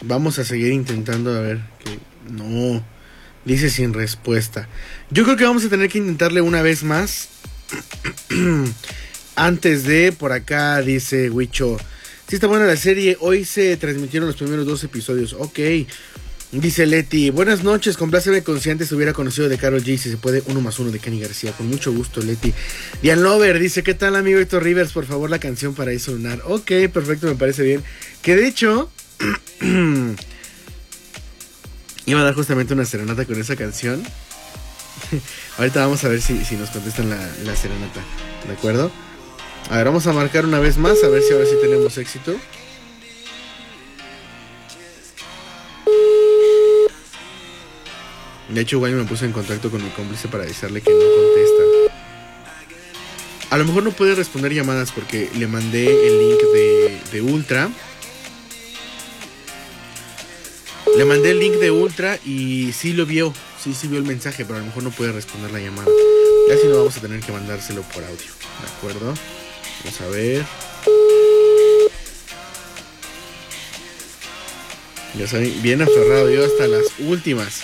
Vamos a seguir intentando a ver que no dice sin respuesta. Yo creo que vamos a tener que intentarle una vez más. Antes de, por acá dice Huicho, sí está buena la serie, hoy se transmitieron los primeros 2 episodios. Ok. Dice Leti, buenas noches, compláceme con si antes hubiera conocido de Karol G, si se puede 1+1 de Kenny García, con mucho gusto Leti. Dian Lover dice, ¿qué tal amigo Héctor Rivers? Por favor la canción para eso lunar. Ok, perfecto, me parece bien. Que de hecho iba a dar justamente una serenata con esa canción. Ahorita vamos a ver si nos contestan la serenata, ¿de acuerdo? A ver, vamos a marcar una vez más, a ver si ahora sí tenemos éxito. De hecho, igual me puse en contacto con mi cómplice para avisarle que no contesta. A lo mejor no puede responder llamadas porque le mandé el link de Ultra. Le mandé el link de Ultra y sí lo vio. Sí vio el mensaje, pero a lo mejor no puede responder la llamada. Ya si no vamos a tener que mandárselo por audio. ¿De acuerdo? Vamos a ver. Ya saben, bien aferrado yo hasta las últimas.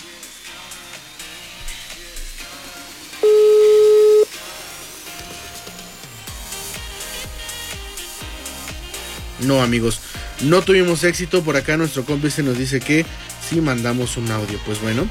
No, amigos, no tuvimos éxito. Por acá nuestro cómplice nos dice que sí mandamos un audio. Pues bueno,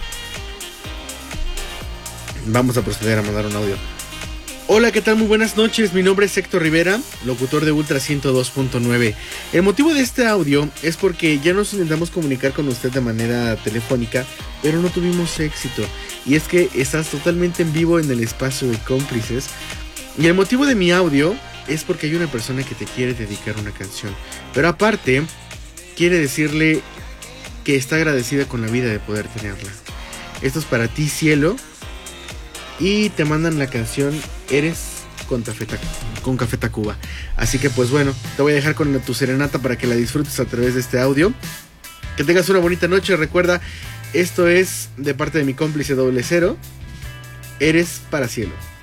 vamos a proceder a mandar un audio. Hola, ¿qué tal? Muy buenas noches. Mi nombre es Héctor Rivera, locutor de Ultra 102.9. El motivo de este audio es porque ya nos intentamos comunicar con usted de manera telefónica, pero no tuvimos éxito. Y es que estás totalmente en vivo en el espacio de cómplices. Y el motivo de mi audio es porque hay una persona que te quiere dedicar una canción, pero aparte quiere decirle que está agradecida con la vida de poder tenerla. Esto es para ti, cielo. Y te mandan la canción Eres con Café Tacuba. Así que pues bueno, te voy a dejar con tu serenata para que la disfrutes a través de este audio. Que tengas una bonita noche. Recuerda, esto es de parte de mi cómplice 00. Eres para cielo.